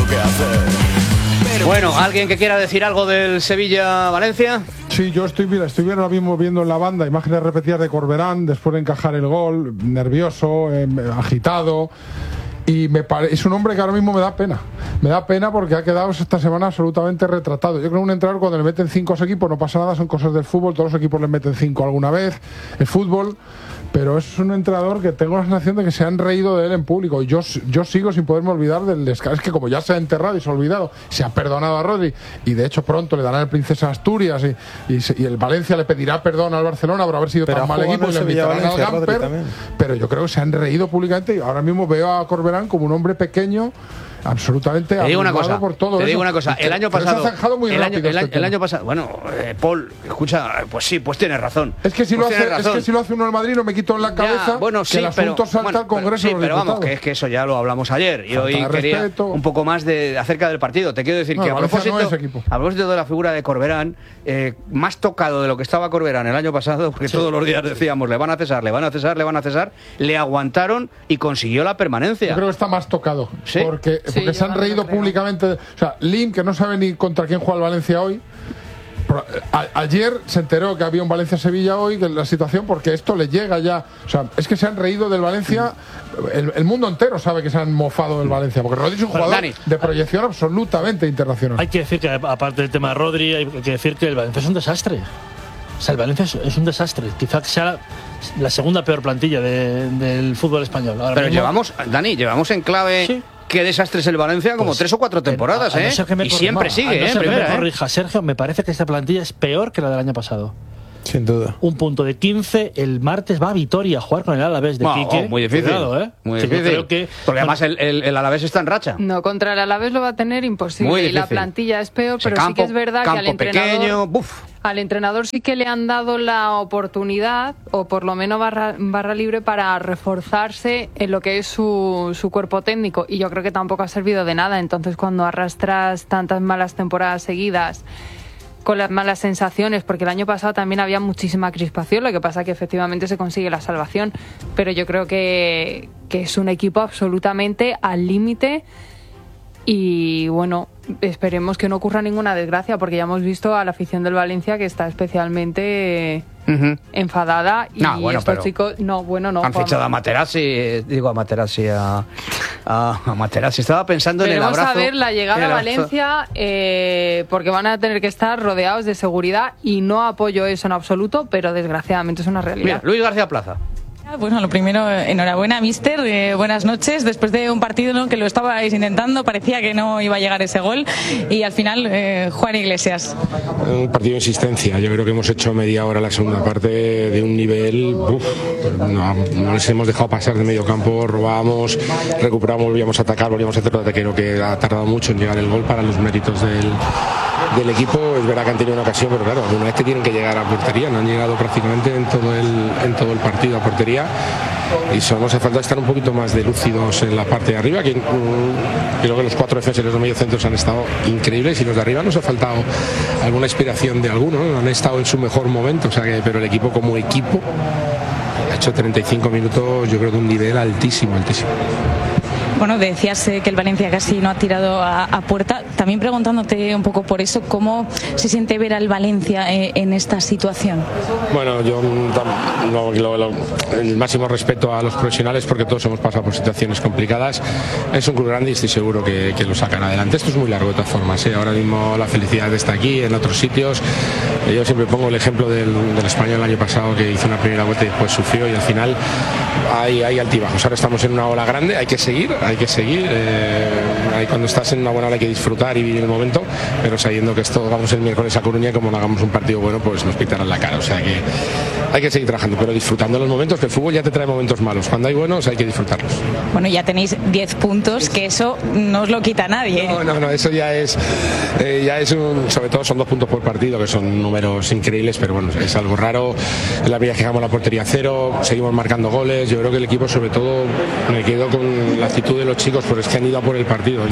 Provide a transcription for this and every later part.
que hacer. Bueno, ¿alguien que quiera decir algo del Sevilla-Valencia? Sí, yo estoy ahora mismo viendo en la banda imágenes repetidas de Corberán después de encajar el gol, nervioso, agitado. Y es un hombre que ahora mismo me da pena. Me da pena porque ha quedado esta semana absolutamente retratado. Yo creo que un entrenador cuando le meten 5 a su equipo no pasa nada, son cosas del fútbol, todos los equipos le meten 5 alguna vez, el fútbol. Pero es un entrenador que tengo la sensación de que se han reído de él en público. Yo sigo sin poderme olvidar del descanso. Es que como ya se ha enterrado y se ha olvidado, se ha perdonado a Rodri y de hecho pronto le darán el Princesa Asturias y el Valencia le pedirá perdón al Barcelona por haber sido tan mal equipo y le invitarán al Gamper. Pero yo creo que se han reído públicamente y ahora mismo veo a Corberán como un hombre pequeño absolutamente abrumado por todo eso. Te digo una cosa, el año pasado el año pasado, bueno, Paul, escucha, pues sí, pues tienes razón. Es que si lo hace uno en Madrid no me quito en la cabeza que el asunto salta al Congreso de los pero vamos, Diputados. que eso ya lo hablamos ayer y hoy quería un poco más acerca del partido. Te quiero decir que a propósito de la figura de Corberán, más tocado de lo que estaba Corberán el año pasado, porque todos los días decíamos le van a cesar, le aguantaron y consiguió la permanencia. Yo creo que está más tocado, ¿sí? porque se han reído públicamente. O sea, Lim, que no sabe ni contra quién juega el Valencia hoy, ayer se enteró que había un Valencia-Sevilla hoy, que la situación, porque esto le llega ya. O sea, es que se han reído del Valencia. El mundo entero sabe que se han mofado del Valencia, porque Rodri es un jugador de proyección absolutamente internacional. Hay que decir que, aparte del tema de Rodri, hay que decir que el Valencia es un desastre. O sea, el Valencia es un desastre. Quizás sea la segunda peor plantilla del fútbol español. Ahora mismo, llevamos en clave... ¿Sí? Qué desastre es el Valencia, como 3 o 4 temporadas, y siempre sigue, primera. Corrija, Sergio, me parece que esta plantilla es peor que la del año pasado. Sin duda. Un punto de 15, el martes va a Vitoria a jugar con el Alavés de Quique. Muy difícil. Cuidado, muy difícil. Creo que, porque además el Alavés está en racha. No, contra el Alavés lo va a tener imposible. Y la plantilla es peor, pero sí que es verdad que al entrenador sí que le han dado la oportunidad, o por lo menos barra libre, para reforzarse en lo que es su cuerpo técnico. Y yo creo que tampoco ha servido de nada. Entonces, cuando arrastras tantas malas temporadas seguidas, con las malas sensaciones, porque el año pasado también había muchísima crispación, lo que pasa que efectivamente se consigue la salvación, pero yo creo que es un equipo absolutamente al límite y bueno, esperemos que no ocurra ninguna desgracia, porque ya hemos visto a la afición del Valencia que está especialmente enfadada y estos chicos han fichado a Materazzi, a Materazzi. Estaba pensando en el abrazo. Vamos a ver la llegada a Valencia, porque van a tener que estar rodeados de seguridad y no apoyo eso en absoluto, pero desgraciadamente es una realidad. Mira, Luis García Plaza. Bueno, lo primero, enhorabuena, míster. Buenas noches. Después de un partido que lo estabais intentando, parecía que no iba a llegar ese gol y al final, Juan Iglesias. Un partido de insistencia. Yo creo que hemos hecho media hora la segunda parte de un nivel. No les hemos dejado pasar de medio campo, robábamos, recuperamos, volvíamos a atacar, volvíamos a hacer un ataque que ha tardado mucho en llegar el gol para los méritos del equipo. Es verdad que han tenido una ocasión, pero claro, una vez que tienen que llegar a portería, no han llegado prácticamente en todo el partido a portería, y solo hace falta estar un poquito más de lúcidos en la parte de arriba, que creo que los 4 defensas y los mediocentros han estado increíbles, y los de arriba nos ha faltado alguna inspiración de alguno, ¿no? Han estado en su mejor momento, o sea pero el equipo como equipo ha hecho 35 minutos, yo creo, de un nivel altísimo. Bueno, decías que el Valencia casi no ha tirado a puerta. También preguntándote un poco por eso, ¿cómo se siente ver al Valencia en esta situación? Bueno, yo el máximo respeto a los profesionales, porque todos hemos pasado por situaciones complicadas. Es un club grande y estoy seguro que lo sacan adelante. Esto es muy largo de todas formas, ¿eh? Ahora mismo la felicidad está aquí, en otros sitios. Yo siempre pongo el ejemplo del Español el año pasado, que hizo una primera vuelta y después sufrió, y al final hay altibajos. Ahora estamos en una ola grande, hay que seguir. Cuando estás en una buena hora hay que disfrutar y vivir el momento, pero sabiendo que esto vamos el miércoles a Coruña, y como no hagamos un partido bueno, pues nos pitarán la cara. O sea que hay que seguir trabajando, pero disfrutando los momentos, que el fútbol ya te trae momentos malos. Cuando hay buenos hay que disfrutarlos. Bueno, ya tenéis 10 puntos, que eso no os lo quita nadie. No, eso ya es sobre todo son 2 puntos por partido, que son números increíbles, pero bueno, es algo raro. En la vida dejamos la portería 0, seguimos marcando goles. Yo creo que el equipo, sobre todo, me quedo con la actitud de los chicos, porque es que han ido a por el partido.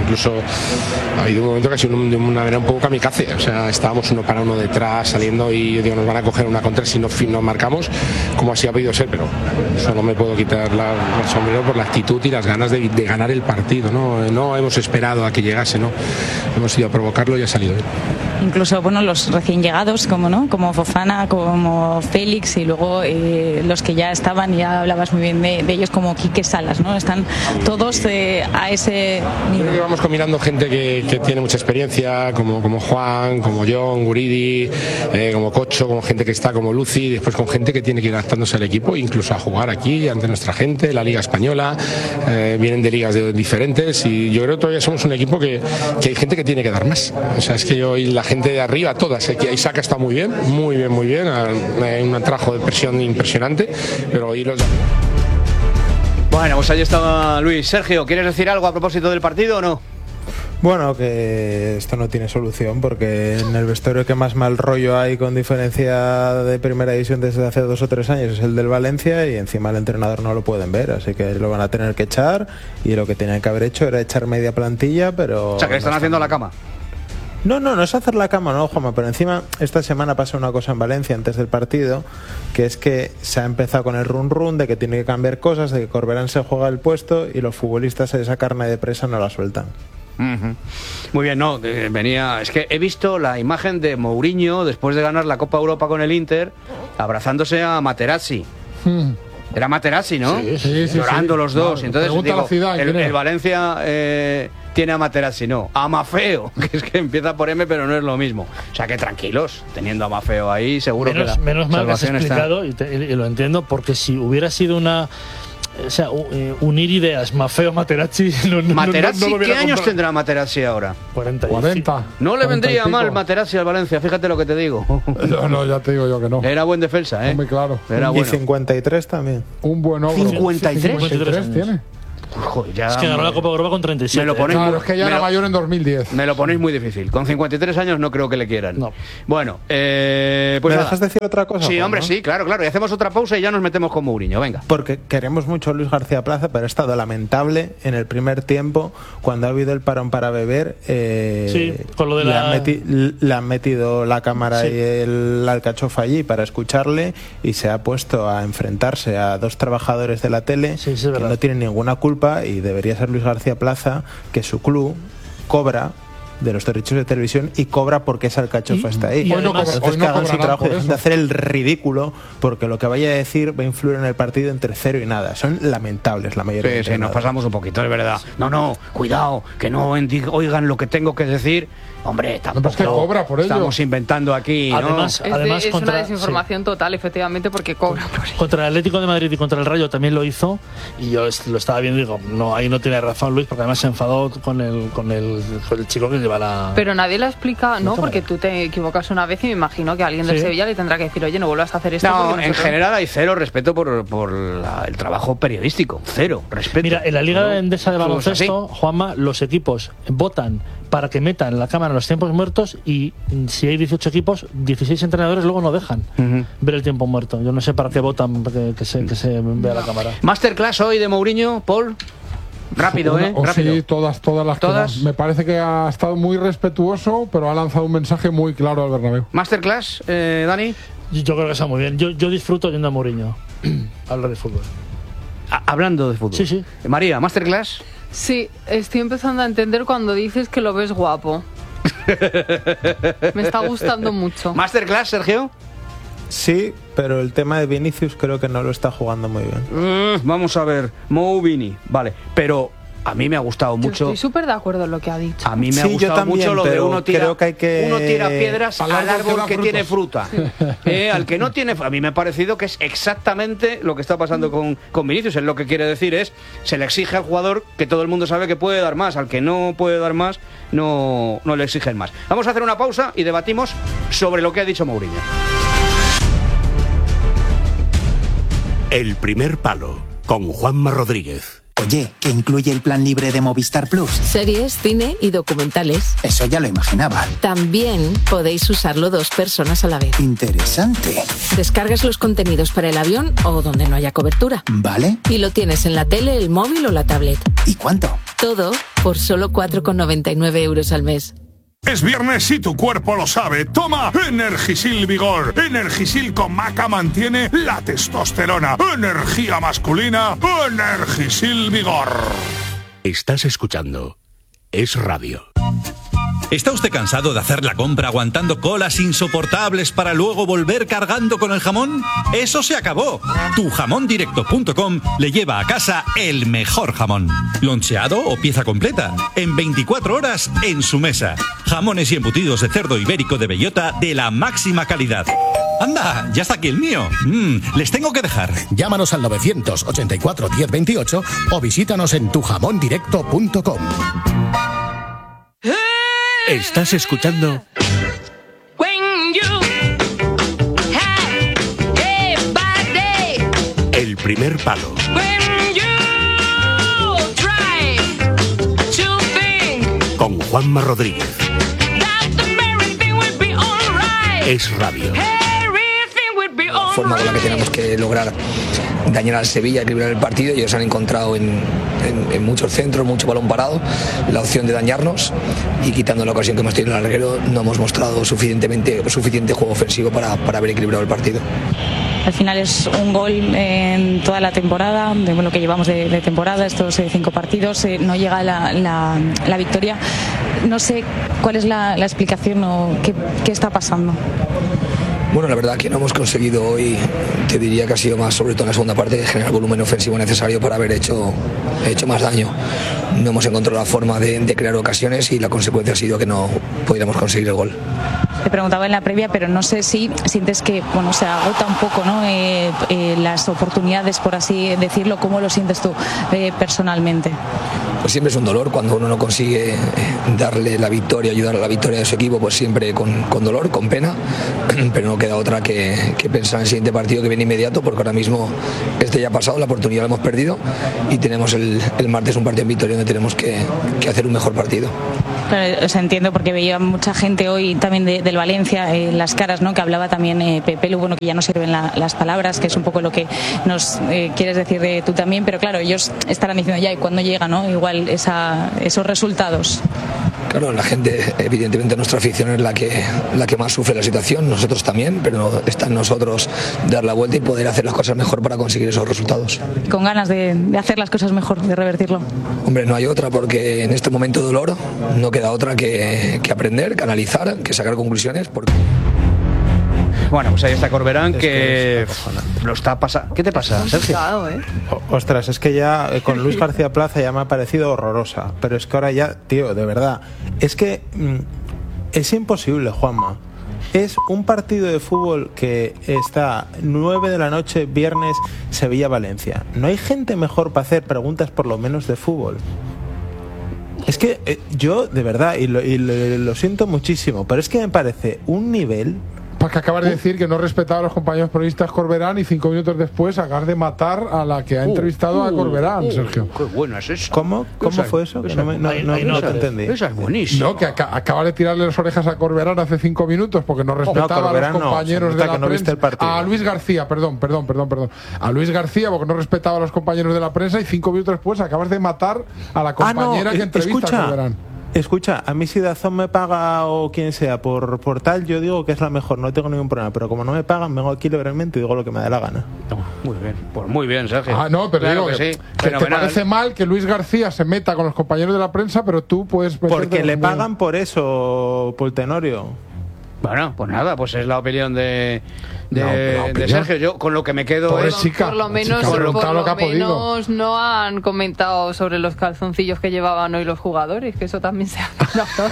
incluso ha habido un momento que ha sido de una manera un poco kamikaze, o sea, estábamos uno para uno detrás saliendo y yo digo, nos van a coger una contra si no marcamos, como así ha podido ser, pero solo me puedo quitar el sombrero por la actitud y las ganas de ganar el partido, no hemos esperado a que llegase, no, hemos ido a provocarlo y ha salido bien. Incluso los recién llegados como Fofana, como Félix, y luego los que ya estaban, y ya hablabas muy bien de ellos, como Quique Salas, ¿no? Están todos a ese nivel. Vamos combinando gente que tiene mucha experiencia, como Juan, como John, Guridi, como Cocho, como gente que está como Lucy, y después con gente que tiene que ir adaptándose al equipo, incluso a jugar aquí ante nuestra gente, la Liga Española, vienen de ligas diferentes, y yo creo que todavía somos un equipo que hay gente que tiene que dar más. O sea, es que hoy la gente de arriba, todas, aquí Isaac está muy bien, un trabajo de presión impresionante, pero hoy los... Bueno, pues ahí estaba Luis. Sergio, ¿quieres decir algo a propósito del partido o no? Bueno, que esto no tiene solución, porque en el vestuario que más mal rollo hay, con diferencia de primera división desde hace 2 o 3 años, es el del Valencia, y encima el entrenador no lo pueden ver, así que lo van a tener que echar, y lo que tenían que haber hecho era echar media plantilla, pero... O sea, que le están haciendo la cama. No es hacer la cama, no, Juanma, pero encima esta semana pasa una cosa en Valencia antes del partido, que es que se ha empezado con el run de que tiene que cambiar cosas, de que Corberán se juega el puesto y los futbolistas esa carne de presa no la sueltan. Muy bien, es que he visto la imagen de Mourinho después de ganar la Copa Europa con el Inter abrazándose a Materazzi. Era Materazzi, ¿no? Sí, llorando los dos. Claro, entonces digo, ciudad, el Valencia tiene a Materazzi, no, a Mafeo, que es que empieza por M pero no es lo mismo. O sea que tranquilos, teniendo a Mafeo ahí seguro menos mal que has explicado y lo entiendo, porque si hubiera sido unir ideas, Mafeo, Materazzi... Materazzi, ¿qué años tendrá Materazzi ahora? 40. No le vendría mal Materazzi al Valencia, fíjate lo que te digo. No, ya te digo yo que no. Era buen defensa, Muy claro. Era y 53 también. Un buen ogro. 53 tiene. Joder, ya, es que ganó la Copa Europa con 37. Es que ya era mayor en 2010. Me lo ponéis muy difícil. Con 53 años no creo que le quieran. No. Bueno, pues ¿me dejas decir otra cosa? Sí, Juan, hombre, ¿no? Sí, claro. Y hacemos otra pausa y ya nos metemos con Mourinho, venga. Porque queremos mucho a Luis García Plaza, pero ha estado lamentable en el primer tiempo, cuando ha habido el parón para beber. Con lo de le han metido la cámara y la alcachofa allí para escucharle, y se ha puesto a enfrentarse a 2 trabajadores de la tele que no tienen ninguna culpa, y debería ser Luis García Plaza, que su club cobra de los derechos de televisión y cobra porque esa alcachofa está ahí. Entonces que hagan su trabajo de hacer el ridículo, porque lo que vaya a decir va a influir en el partido entre 0 y nada. Son lamentables la mayoría. Sí, nos pasamos un poquito, es verdad. No, cuidado, que no oigan lo que tengo que decir. Hombre, tampoco que cobra por ello. Estamos inventando aquí, Además, es una desinformación total, efectivamente, porque cobra por ello. Contra el Atlético de Madrid y contra el Rayo también lo hizo, y yo lo estaba viendo y digo, no, ahí no tiene razón Luis, porque además se enfadó con el chico que lleva la... Pero nadie le ha explicado, ¿no? Porque tú te equivocas una vez y me imagino que alguien del Sevilla le tendrá que decir, oye, no vuelvas a hacer esto. No, en general hay 0 respeto por el trabajo periodístico, 0 respeto. Mira, en la Liga Endesa de baloncesto, Juanma, los equipos votan para que metan la cámara en los tiempos muertos, y si hay 18 equipos, 16 entrenadores luego no dejan ver el tiempo muerto. Yo no sé para qué votan que se vea la cámara. Masterclass hoy de Mourinho, Paul. Rápido, rápido. Sí, todas las que me parece que ha estado muy respetuoso, pero ha lanzado un mensaje muy claro al Bernabéu. Masterclass, Dani. Yo creo que está muy bien. Yo disfruto yendo a Mourinho hablar de fútbol. Hablando de fútbol. Sí. María, Masterclass. Sí, estoy empezando a entender cuando dices que lo ves guapo. Me está gustando mucho. Masterclass, Sergio. Sí, pero el tema de Vinicius creo que no lo está jugando muy bien. Vamos a ver, Mo Vini, vale, pero a mí me ha gustado mucho. Estoy súper de acuerdo en lo que ha dicho. A mí me ha gustado también, mucho lo de uno tira piedras al árbol que tiene fruta. Al que no tiene, a mí me ha parecido que es exactamente lo que está pasando con Vinicius. Lo que quiere decir es, se le exige al jugador que todo el mundo sabe que puede dar más. Al que no puede dar más, no le exigen más. Vamos a hacer una pausa y debatimos sobre lo que ha dicho Mourinho. El primer palo, con Juanma Rodríguez. Oye, ¿qué incluye el plan libre de Movistar Plus? Series, cine y documentales. Eso ya lo imaginaba. También podéis usarlo 2 personas a la vez. Interesante. Descargas los contenidos para el avión o donde no haya cobertura. Vale. Y lo tienes en la tele, el móvil o la tablet. ¿Y cuánto? Todo por solo 4,99 € al mes. Es viernes y tu cuerpo lo sabe. Toma Energisil Vigor. Energisil con maca mantiene la testosterona. Energía masculina. Energisil Vigor. Estás escuchando Es Radio. ¿Está usted cansado de hacer la compra aguantando colas insoportables para luego volver cargando con el jamón? ¡Eso se acabó! Tujamondirecto.com le lleva a casa el mejor jamón. Loncheado o pieza completa. En 24 horas en su mesa. Jamones y embutidos de cerdo ibérico de bellota de la máxima calidad. ¡Anda! ¡Ya está aquí el mío! Les tengo que dejar. Llámanos al 984 1028 o visítanos en tujamondirecto.com. Estás escuchando El Primer Palo con Juanma Rodríguez. Es Radio. La forma con la que tenemos que lograr dañar al Sevilla, equilibrar el partido, y ellos han encontrado en muchos centros, mucho balón parado, la opción de dañarnos, y quitando la ocasión que hemos tenido en el larguero no hemos mostrado suficiente juego ofensivo para haber equilibrado el partido. Al final es un gol en toda la temporada, de lo que llevamos de temporada, estos 5 partidos, no llega la victoria. No sé cuál es la explicación o qué está pasando. Bueno, la verdad que no hemos conseguido hoy, te diría que ha sido más, sobre todo en la segunda parte, generar el volumen ofensivo necesario para haber hecho más daño. No hemos encontrado la forma de crear ocasiones y la consecuencia ha sido que no pudiéramos conseguir el gol. Te preguntaba en la previa, pero no sé si sientes que se agota un poco, ¿no? Las oportunidades, por así decirlo. ¿Cómo lo sientes tú personalmente? Pues siempre es un dolor cuando uno no consigue darle la victoria, ayudar a la victoria de su equipo, pues siempre con dolor, con pena, pero no queda otra que pensar en el siguiente partido que viene inmediato, porque ahora mismo ya ha pasado, la oportunidad la hemos perdido y tenemos el martes un partido en Vitoria donde tenemos que hacer un mejor partido. Claro, os entiendo, porque veía mucha gente hoy también del Valencia, las caras, ¿no? Que hablaba también Pepe, bueno, que ya no sirven las palabras, que es un poco lo que nos quieres decir tú también, pero claro, ellos estarán diciendo ya, ¿y cuándo llega, no? Igual esos resultados. Claro, la gente, evidentemente nuestra afición es la que más sufre la situación, nosotros también, pero está en nosotros dar la vuelta y poder hacer las cosas mejor para conseguir esos resultados. Con ganas de hacer las cosas mejor, de revertirlo. Hombre, no hay otra, porque en este momento de dolor no queda otra que aprender, que analizar, que sacar conclusiones. Bueno, pues ahí está Corberán, que lo está pasando. ¿Qué te pasa, Sergio? Ostras, es que ya con Luis García Plaza ya me ha parecido horrorosa. Pero es que ahora ya, tío, de verdad, es que es imposible, Juanma. Es un partido de fútbol que está 9 de la noche, viernes, Sevilla-Valencia. No hay gente mejor para hacer preguntas por lo menos de fútbol. Es que yo, de verdad, y lo siento muchísimo, pero es que me parece un nivel... Porque acabas de decir que no respetaba a los compañeros periodistas Corberán y 5 minutos después acabas de matar a la que ha entrevistado a Corberán, Sergio. Qué bueno es eso. ¿Cómo fue eso? Que no te entendí. Eso es buenísimo. No, que acabas de tirarle las orejas a Corberán hace 5 minutos porque no respetaba a los compañeros de la prensa. A Luis García, perdón. A Luis García porque no respetaba a los compañeros de la prensa y 5 minutos después acabas de matar a la compañera que entrevista a Corberán. Escucha, a mí si Dazón me paga o quien sea por tal, yo digo que es la mejor, no tengo ningún problema, pero como no me pagan, vengo aquí libremente y digo lo que me da la gana. Muy bien, pues muy bien, Sergio. No, pero claro digo que sí. Que te parece mal que Luis García se meta con los compañeros de la prensa, pero tú puedes... Porque le pagan por eso, por Tenorio. Bueno, pues nada, pues es la opinión de Sergio. Yo con lo que me quedo por lo menos no han comentado sobre los calzoncillos que llevaban hoy los jugadores, que eso también se ha hablado.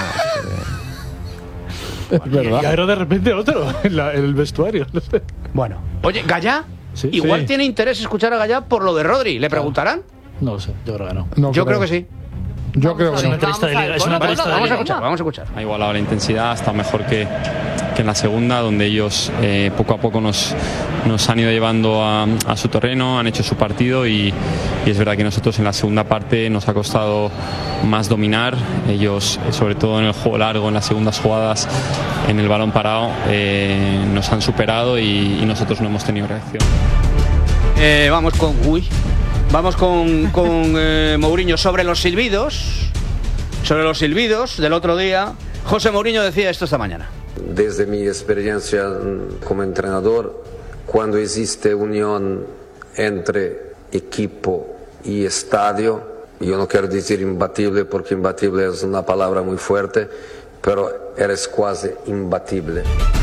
Es verdad. Y ahora de repente otro en el vestuario. No sé. Bueno, oye, ¿Gallá? Sí, igual tiene interés escuchar a Gallá por lo de Rodri. ¿Le preguntarán? No lo sé, yo creo que no. Yo creo que sí. Yo creo que es una entrevista de liga. Vamos a escuchar. Ha igualado la intensidad, está mejor que en la segunda, donde ellos poco a poco nos han ido llevando a su terreno, han hecho su partido y es verdad que nosotros en la segunda parte nos ha costado más dominar. Ellos, sobre todo en el juego largo, en las segundas jugadas, en el balón parado, nos han superado y nosotros no hemos tenido reacción. Vamos con Mourinho sobre los silbidos. Sobre los silbidos del otro día. José Mourinho decía esto esta mañana. Desde mi experiencia como entrenador, cuando existe unión entre equipo y estadio, yo no quiero decir imbatible porque imbatible es una palabra muy fuerte, pero eres casi imbatible.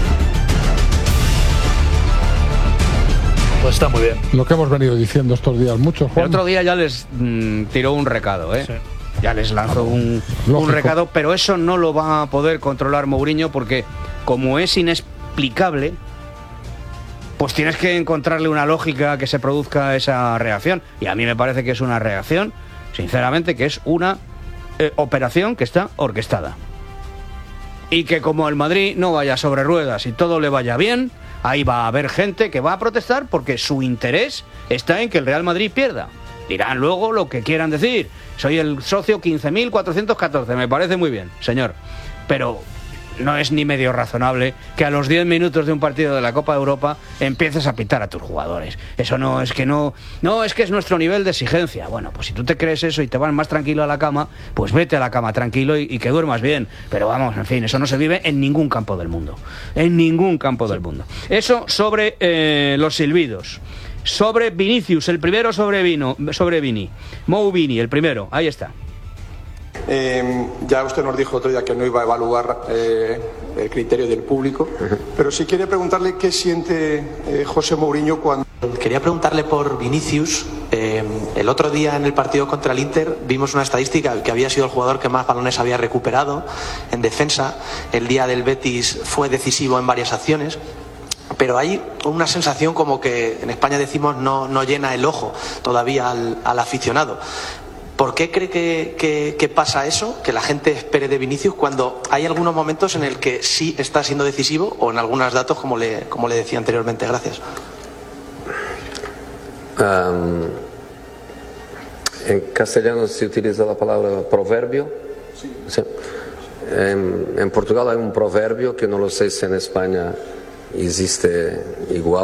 Pues está muy bien. Lo que hemos venido diciendo estos días muchos, Juan. El otro día ya les tiró un recado, ¿eh? Sí. Ya les lanzó un recado, pero eso no lo va a poder controlar Mourinho porque como es inexplicable, pues tienes que encontrarle una lógica que se produzca esa reacción. Y a mí me parece que es una reacción, sinceramente, que es una operación que está orquestada. Y que como el Madrid no vaya sobre ruedas y todo le vaya bien, ahí va a haber gente que va a protestar porque su interés está en que el Real Madrid pierda. Dirán luego lo que quieran decir. Soy el socio 15.414, me parece muy bien, señor. Pero no es ni medio razonable que a los 10 minutos de un partido de la Copa de Europa empieces a pitar a tus jugadores. Eso no es que no es que es nuestro nivel de exigencia. Bueno, pues si tú te crees eso y te vas más tranquilo a la cama, pues vete a la cama tranquilo y que duermas bien. Pero vamos, en fin, eso no se vive en ningún campo del mundo. En ningún campo del mundo. Eso sobre los silbidos. Sobre Vinicius, el primero sobre Vini. Mou Vini, el primero, ahí está. Ya usted nos dijo otro día que no iba a evaluar el criterio del público, pero sí quiere preguntarle qué siente José Mourinho cuando... Quería preguntarle por Vinicius. El otro día en el partido contra el Inter vimos una estadística que había sido el jugador que más balones había recuperado en defensa. El día del Betis fue decisivo en varias acciones. Pero hay una sensación como que en España decimos no llena el ojo todavía al aficionado. ¿Por qué cree que pasa eso? Que la gente espere de Vinicius cuando hay algunos momentos en el que sí está siendo decisivo o en algunos datos como le decía anteriormente. Gracias. En castellano se utiliza la palabra proverbio. Sí. En Portugal hay un proverbio que no lo sé si en España existe igual.